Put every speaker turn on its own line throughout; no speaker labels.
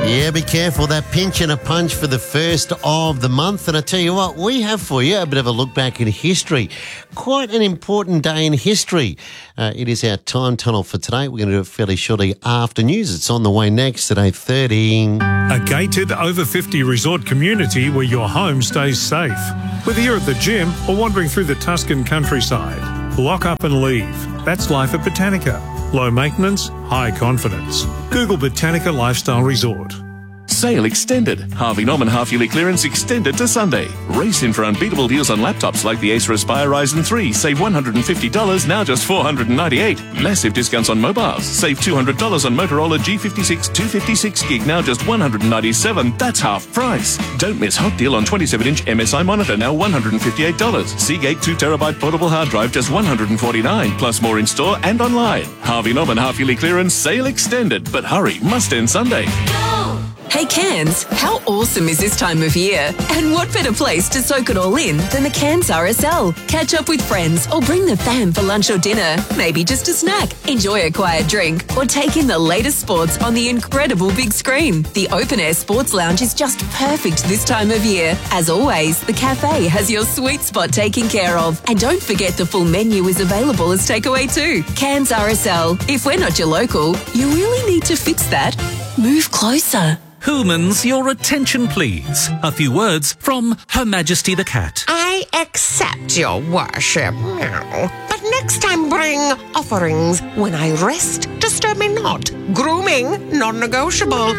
Yeah, be careful. That pinch and a punch for the first of the month. And I tell you what, we have for you a bit of a look back in history. Quite an important day in history. It is our time tunnel for today. We're going to do it fairly shortly after news. It's on the way next at 8:30.
A gated over 50 resort community where your home stays safe. Whether you're at the gym or wandering through the Tuscan countryside, lock up and leave. That's life at Botanica. Low maintenance, high confidence. Google Botanica Lifestyle Resort.
Sale extended. Harvey Norman half-yearly clearance extended to Sunday. Race in for unbeatable deals on laptops like the Acer Aspire Ryzen 3. Save $150, now just $498. Massive discounts on mobiles. Save $200 on Motorola G56 256 gig, now just $197. That's half price. Don't miss hot deal on 27-inch MSI monitor, now $158. Seagate 2TB portable hard drive, just $149. Plus more in store and online. Harvey Norman half-yearly clearance, sale extended. But hurry, must end Sunday.
Hey Cairns, how awesome is this time of year? And what better place to soak it all in than the Cairns RSL? Catch up with friends or bring the fam for lunch or dinner. Maybe just a snack, enjoy a quiet drink, or take in the latest sports on the incredible big screen. The Open Air Sports Lounge is just perfect this time of year. As always, the cafe has your sweet spot taken care of. And don't forget the full menu is available as takeaway too. Cairns RSL. If we're not your local, you really need to fix that. Move closer.
Humans, your attention please. A few words from Her Majesty the Cat.
I accept your worship. But next time bring offerings. When I rest, disturb me not. Grooming, non-negotiable.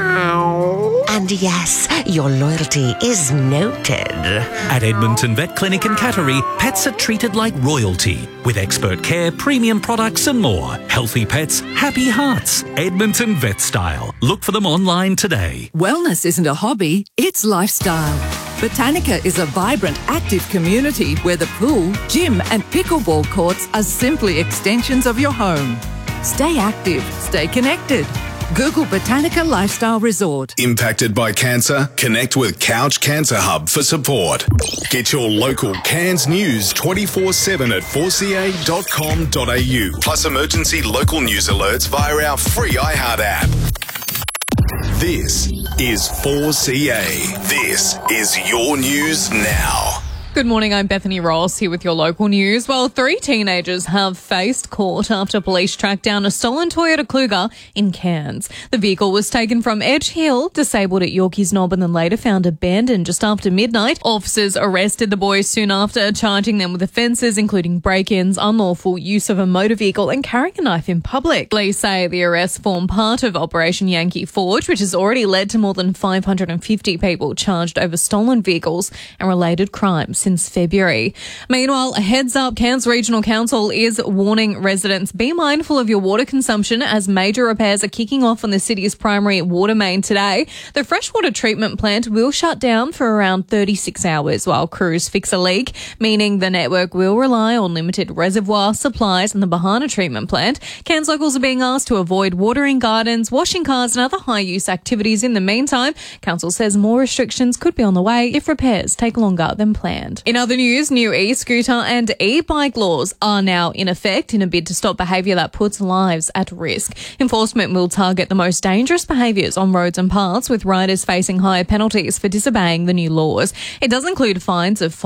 And yes, your loyalty is noted.
At Edmonton Vet Clinic and Cattery, pets are treated like royalty. With expert care, premium products and more. Healthy pets, happy hearts. Edmonton Vet Style. Look for them online today.
Wellness isn't a hobby, it's lifestyle. Botanica is a vibrant, active community where the pool, gym and pickleball courts are simply extensions of your home. Stay active, stay connected. Google Botanica Lifestyle Resort.
Impacted by cancer? Connect with Couch Cancer Hub for support. Get your local Cairns news 24/7 at 4ca.com.au. Plus emergency local news alerts via our free iHeart app. This is 4CA. This is your news now.
Good morning, I'm Bethany Ross here with your local news. Well, 3 teenagers have faced court after police tracked down a stolen Toyota Kluger in Cairns. The vehicle was taken from Edge Hill, disabled at Yorkeys Knob, and then later found abandoned just after midnight. Officers arrested the boys soon after, charging them with offences including break-ins, unlawful use of a motor vehicle and carrying a knife in public. Police say the arrests form part of Operation Yankee Forge, which has already led to more than 550 people charged over stolen vehicles and related crimes since February. Meanwhile, a heads up, Cairns Regional Council is warning residents, be mindful of your water consumption as major repairs are kicking off on the city's primary water main today. The freshwater treatment plant will shut down for around 36 hours while crews fix a leak, meaning the network will rely on limited reservoir supplies in the Bahana treatment plant. Cairns locals are being asked to avoid watering gardens, washing cars and other high-use activities in the meantime. Council says more restrictions could be on the way if repairs take longer than planned. In other news, new e-scooter and e-bike laws are now in effect in a bid to stop behaviour that puts lives at risk. Enforcement will target the most dangerous behaviours on roads and paths, with riders facing higher penalties for disobeying the new laws. It does include fines of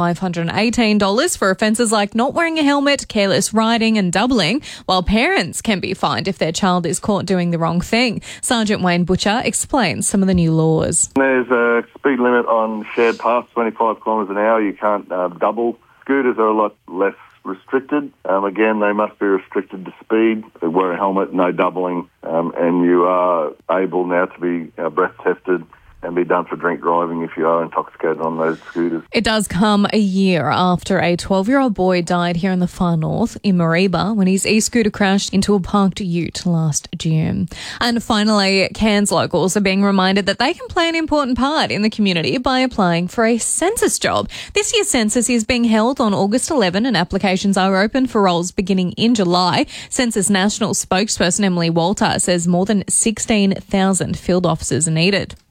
$518 for offences like not wearing a helmet, careless riding and doubling, while parents can be fined if their child is caught doing the wrong thing. Sergeant Wayne Butcher explains some of the new laws.
There's a speed limit on shared paths, 25 kilometres an hour. You can't double. Scooters are a lot less restricted. Again, they must be restricted to speed. They wear a helmet, no doubling, and you are able now to be breath tested and be done for drink driving if you are intoxicated on those scooters.
It does come a year after a 12-year-old boy died here in the far north, in Mareeba, when his e-scooter crashed into a parked ute last June. And finally, Cairns locals are being reminded that they can play an important part in the community by applying for a census job. This year's census is being held on August 11 and applications are open for roles beginning in July. Census National spokesperson Emily Walter says more than 16,000 field officers are needed.
As a field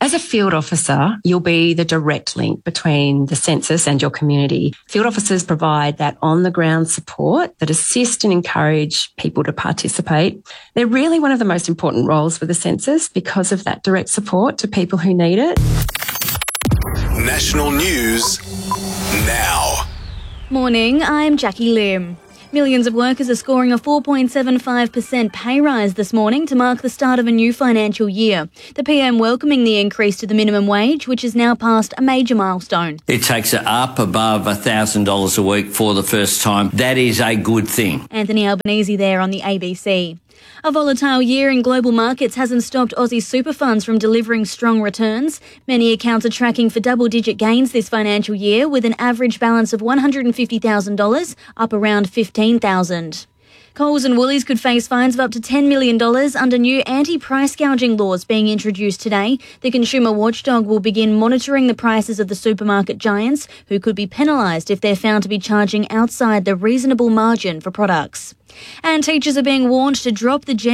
field officer, you'll be the direct link between the census and your community. Field officers provide that on-the-ground support that assist and encourage people to participate. They're really one of the most important roles for the census because of that direct support to people who need it.
National news now.
Morning, I'm Jackie Lim. Millions of workers are scoring a 4.75% pay rise this morning to mark the start of a new financial year. The PM welcoming the increase to the minimum wage, which has now passed a major milestone.
It takes it up above $1,000 a week for the first time. That is a good thing.
Anthony Albanese there on the ABC. A volatile year in global markets hasn't stopped Aussie super funds from delivering strong returns. Many accounts are tracking for double-digit gains this financial year, with an average balance of $150,000, up around $15,000. Coles and Woolies could face fines of up to $10 million under new anti-price gouging laws being introduced today. The consumer watchdog will begin monitoring the prices of the supermarket giants, who could be penalised if they're found to be charging outside the reasonable margin for products. And teachers are being warned to drop the